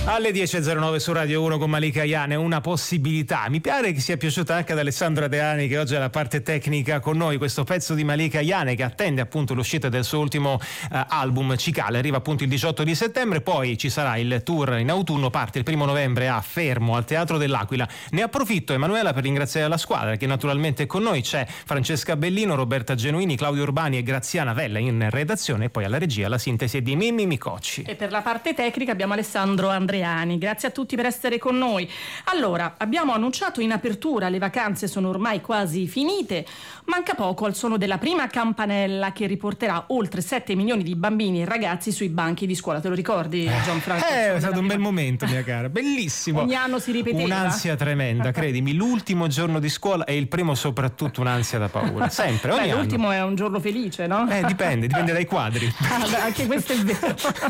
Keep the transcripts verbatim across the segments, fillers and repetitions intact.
Alle dieci e zero nove su Radio uno con Malika Ayane, una possibilità. Mi pare che sia piaciuta anche ad Alessandro Deani, che oggi è la parte tecnica con noi, questo pezzo di Malika Ayane che attende appunto l'uscita del suo ultimo uh, album Cicale, arriva appunto il diciotto di settembre, poi ci sarà il tour in autunno, parte il primo novembre a Fermo al Teatro dell'Aquila. Ne approfitto, Emanuela, per ringraziare la squadra che naturalmente è con noi, c'è Francesca Bellino, Roberta Genuini, Claudio Urbani e Graziana Vella in redazione, e poi alla regia la sintesi è di Mimmi Micocci. E per la parte tecnica abbiamo Alessandro Andreani. Grazie a tutti per essere con noi. Allora, abbiamo annunciato in apertura, le vacanze sono ormai quasi finite, manca poco al suono della prima campanella che riporterà oltre sette milioni di bambini e ragazzi sui banchi di scuola. Te lo ricordi, Gianfranco? Eh, è stato un bel momento, mia cara, bellissimo. Ogni anno si ripeteva. Un'ansia tremenda, credimi, l'ultimo giorno di scuola e il primo soprattutto un'ansia da paura, sempre, ogni Beh, anno. l'ultimo è un giorno felice, no? Eh, dipende, dipende dai quadri. Ah, beh, anche questo è vero.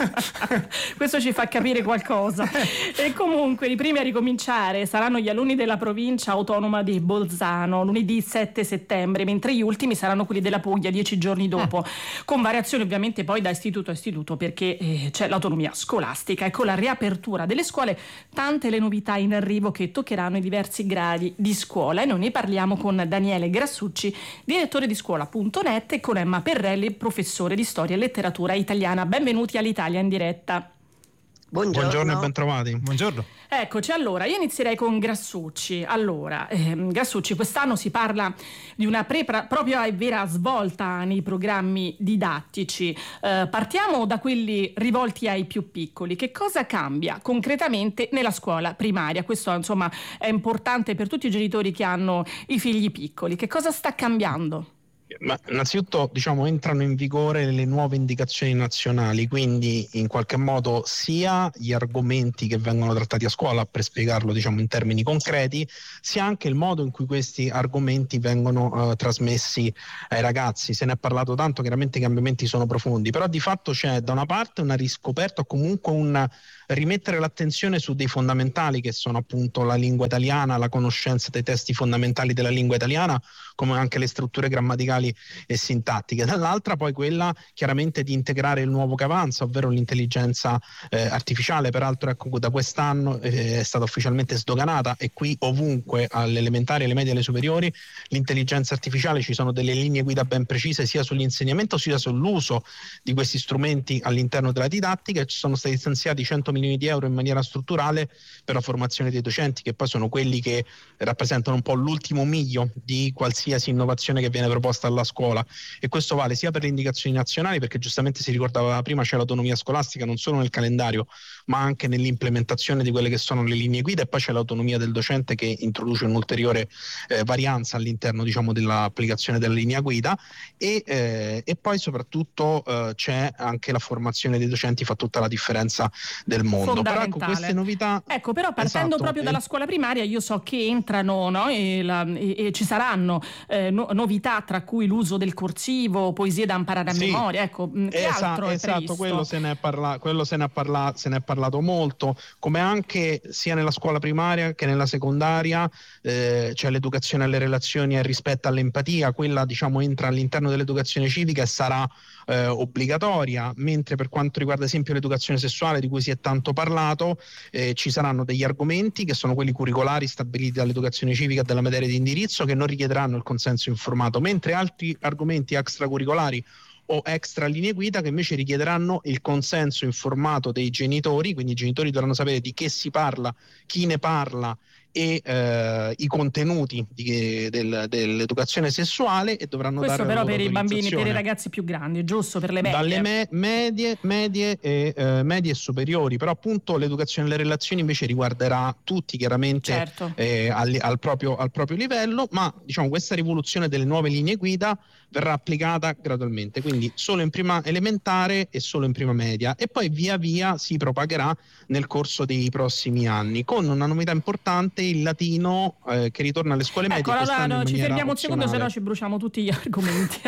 Questo ci fa capire qualcosa. E comunque i primi a ricominciare saranno gli alunni della provincia autonoma di Bolzano lunedì sette settembre, mentre gli ultimi saranno quelli della Puglia dieci giorni dopo, eh. con variazioni ovviamente poi da istituto a istituto, perché eh, c'è l'autonomia scolastica. E con la riapertura delle scuole tante le novità in arrivo che toccheranno i diversi gradi di scuola, e noi ne parliamo con Daniele Grassucci, direttore di scuola punto net, e con Emma Perrelli, professore di storia e letteratura italiana. Benvenuti all'Italia in diretta. Buongiorno. Buongiorno e bentrovati. Buongiorno. Eccoci, allora io inizierei con Grassucci. Allora, ehm, Grassucci, quest'anno si parla di una pre- propria e vera svolta nei programmi didattici. Eh, partiamo da quelli rivolti ai più piccoli. Che cosa cambia concretamente nella scuola primaria? Questo insomma è importante per tutti i genitori che hanno i figli piccoli. Che cosa sta cambiando? Ma innanzitutto, diciamo, entrano in vigore le nuove indicazioni nazionali, quindi in qualche modo sia gli argomenti che vengono trattati a scuola, per spiegarlo diciamo in termini concreti, sia anche il modo in cui questi argomenti vengono uh, trasmessi ai ragazzi. Se ne è parlato tanto, chiaramente i cambiamenti sono profondi, però di fatto c'è da una parte una riscoperta o comunque un rimettere l'attenzione su dei fondamentali che sono appunto la lingua italiana, la conoscenza dei testi fondamentali della lingua italiana, come anche le strutture grammaticali e sintattiche. Dall'altra poi quella chiaramente di integrare il nuovo che avanza, ovvero l'intelligenza eh, artificiale. Peraltro ecco, da quest'anno eh, è stata ufficialmente sdoganata, e qui ovunque alle elementari, alle medie e alle superiori l'intelligenza artificiale, ci sono delle linee guida ben precise sia sull'insegnamento sia sull'uso di questi strumenti all'interno della didattica. Ci sono stati stanziati cento milioni di euro in maniera strutturale per la formazione dei docenti, che poi sono quelli che rappresentano un po' l'ultimo miglio di qualsiasi innovazione che viene proposta alla scuola, e questo vale sia per le indicazioni nazionali, perché giustamente si ricordava prima c'è l'autonomia scolastica non solo nel calendario ma anche nell'implementazione di quelle che sono le linee guida, e poi c'è l'autonomia del docente che introduce un'ulteriore eh, varianza all'interno diciamo dell'applicazione della linea guida, e, eh, e poi soprattutto eh, c'è anche la formazione dei docenti, fa tutta la differenza del mondo. Però ecco, queste novità, ecco, però partendo esatto, proprio eh. dalla scuola primaria, io so che entrano no, e, la, e, e ci saranno eh, no, novità, tra cui l'uso del corsivo, poesie da imparare a sì, memoria. Ecco, che esa- altro è esatto, previsto? quello se ne è parla- quello se ne è parla- se ne è parlato molto, come anche sia nella scuola primaria che nella secondaria eh, c'è l'educazione alle relazioni e al rispetto, all'empatia. Quella diciamo entra all'interno dell'educazione civica e sarà eh, obbligatoria, mentre per quanto riguarda ad esempio l'educazione sessuale, di cui si è tanto parlato, eh, ci saranno degli argomenti che sono quelli curricolari stabiliti dall'educazione civica e dalla materia di indirizzo, che non richiederanno il consenso informato, mentre altri argomenti extracurricolari o extra linee guida che invece richiederanno il consenso informato dei genitori, quindi i genitori dovranno sapere di che si parla, chi ne parla e eh, i contenuti di, del, dell'educazione sessuale, e dovranno questo dare però per i bambini, per i ragazzi ragazzi più grandi, giusto? Per le medie, dalle me- medie, medie e eh, medie e superiori. Però appunto l'educazione alle relazioni invece riguarderà tutti, chiaramente, certo. eh, al, al, proprio, al proprio livello, ma diciamo questa rivoluzione delle nuove linee guida verrà applicata gradualmente, quindi solo in prima elementare e solo in prima media, e poi via via si propagherà nel corso dei prossimi anni, con una novità importante il latino eh, che ritorna alle scuole medie. Ecco, allora no, ci fermiamo un secondo, se no opzionale. ci bruciamo tutti gli argomenti.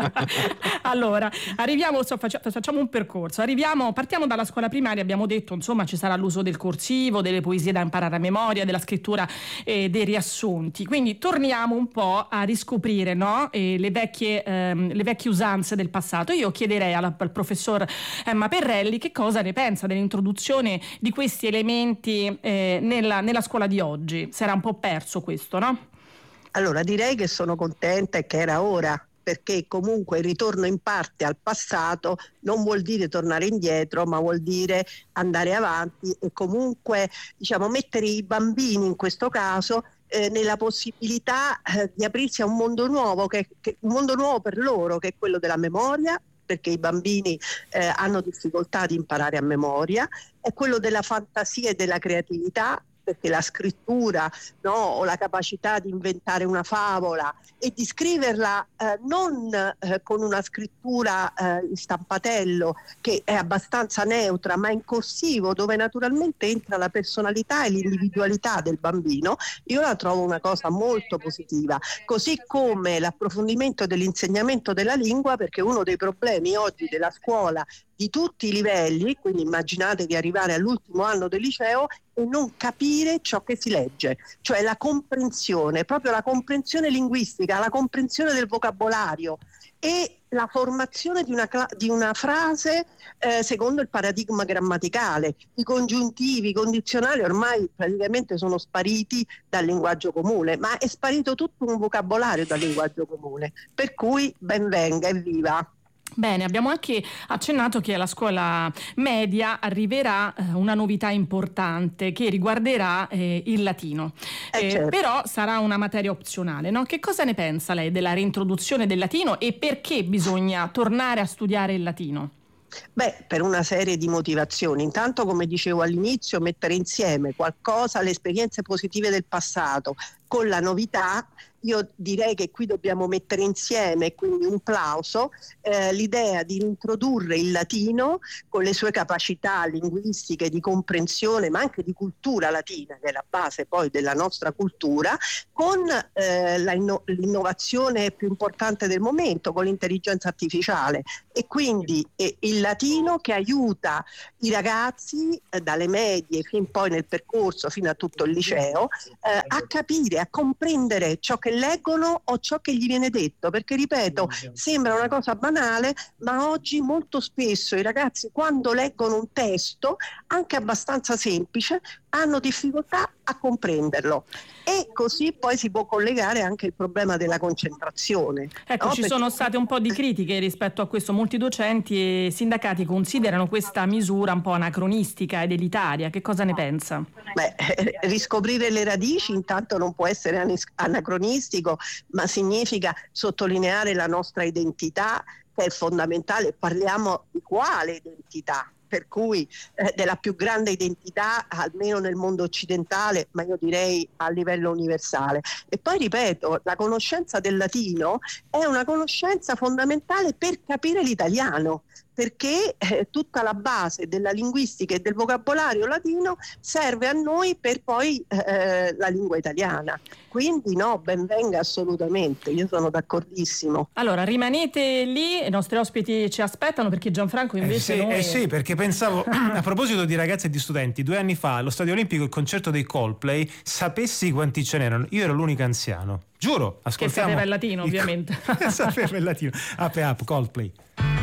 Allora, arriviamo, so, faccia- facciamo un percorso. Arriviamo, partiamo dalla scuola primaria, abbiamo detto, insomma, ci sarà l'uso del corsivo, delle poesie da imparare a memoria, della scrittura e dei riassunti. Quindi torniamo un po' a riscoprire, no? E le vecchie ehm, le vecchie usanze del passato. Io chiederei alla, al professor Emma Perrelli che cosa ne pensa dell'introduzione di questi elementi eh, nella, nella scuola di oggi. Si era un po' perso questo, no? Allora, direi che sono contenta e che era ora, perché comunque il ritorno in parte al passato non vuol dire tornare indietro, ma vuol dire andare avanti e comunque, diciamo, mettere i bambini in questo caso eh, nella possibilità eh, di aprirsi a un mondo nuovo, che, che, un mondo nuovo per loro, che è quello della memoria, perché i bambini eh, hanno difficoltà di imparare a memoria, è quello della fantasia e della creatività, perché la scrittura, no, o la capacità di inventare una favola e di scriverla eh, non eh, con una scrittura eh, in stampatello che è abbastanza neutra, ma in corsivo, dove naturalmente entra la personalità e l'individualità del bambino, io la trovo una cosa molto positiva. Così come l'approfondimento dell'insegnamento della lingua, perché uno dei problemi oggi della scuola di tutti i livelli, quindi immaginate di arrivare all'ultimo anno del liceo e non capire ciò che si legge, cioè la comprensione, proprio la comprensione linguistica, la comprensione del vocabolario e la formazione di una, di una frase eh, secondo il paradigma grammaticale. I congiuntivi, i condizionali ormai praticamente sono spariti dal linguaggio comune, ma è sparito tutto un vocabolario dal linguaggio comune, per cui ben venga, evviva! Bene, abbiamo anche accennato che alla scuola media arriverà eh, una novità importante che riguarderà eh, il latino, Eh, Eh, certo. però sarà una materia opzionale, no? Che cosa ne pensa lei della reintroduzione del latino e perché bisogna tornare a studiare il latino? Beh, per una serie di motivazioni. Intanto, come dicevo all'inizio, mettere insieme qualcosa, le esperienze positive del passato con la novità. Io direi che qui dobbiamo mettere insieme, quindi un plauso, eh, l'idea di introdurre il latino con le sue capacità linguistiche di comprensione, ma anche di cultura latina, che è la base poi della nostra cultura, con eh, la inno- l'innovazione più importante del momento, con l'intelligenza artificiale. E quindi eh, il latino che aiuta i ragazzi eh, dalle medie fin poi nel percorso, fino a tutto il liceo, eh, a capire, a comprendere ciò che leggono o ciò che gli viene detto, perché ripeto, sembra una cosa banale, ma oggi molto spesso i ragazzi, quando leggono un testo anche abbastanza semplice, hanno difficoltà a comprenderlo, e così poi si può collegare anche il problema della concentrazione. Ecco, no? ci Perché... sono state un po' di critiche rispetto a questo. Molti docenti e sindacati considerano questa misura un po' anacronistica ed elitaria. Che cosa ne pensa? Beh, eh, riscoprire le radici intanto non può essere anis- anacronistico, ma significa sottolineare la nostra identità, che è fondamentale. Parliamo di quale identità? Per cui eh, della più grande identità, almeno nel mondo occidentale, ma io direi a livello universale. E poi ripeto, la conoscenza del latino è una conoscenza fondamentale per capire l'italiano, perché eh, tutta la base della linguistica e del vocabolario latino serve a noi per poi eh, la lingua italiana. Quindi no, ben venga assolutamente, io sono d'accordissimo. Allora, rimanete lì, i nostri ospiti ci aspettano, perché Gianfranco invece eh sì, noi... eh sì, perché pensavo, a proposito di ragazzi e di studenti, due anni fa allo Stadio Olimpico il concerto dei Coldplay, sapessi quanti ce n'erano, io ero l'unico anziano, giuro, ascoltiamo. Che sapeva il latino, ovviamente. sapeva il latino, up up, Coldplay.